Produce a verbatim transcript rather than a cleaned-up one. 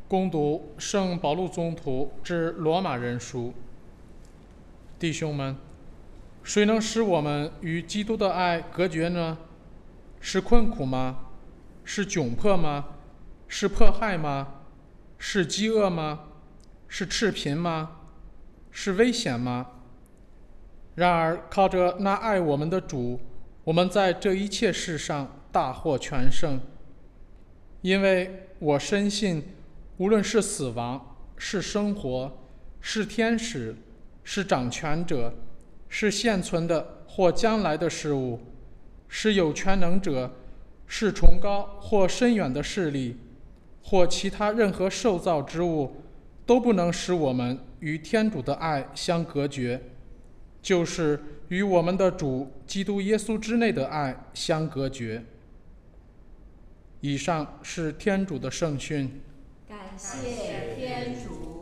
攻读圣保禄宗徒致罗马人书。弟兄们，谁能使我们与基督的爱隔绝呢？是困苦吗？是窘迫吗？是迫害吗？是饥饿吗？是赤贫吗？是危险吗？然而靠着那爱我们的主，我们在这一切事上大获全胜。因为我深信，无论是死亡，是生活，是天使，是掌权者，是现存的或将来的事物，是有权能者，是崇高或深远的势力，或其他任何受造之物，都不能使我们与天主的爱相隔绝，就是与我们的主基督耶稣之内的爱相隔绝。以上是天主的圣训。 感谢天主。